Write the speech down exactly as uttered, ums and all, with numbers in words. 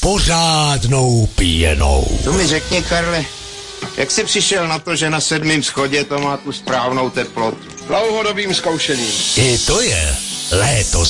pořádnou píjenou. To mi řekni, Karle, jak jsi přišel na to, že na sedmém schodě to má tu správnou teplotu? Dlouhodobým zkoušením. I to je léto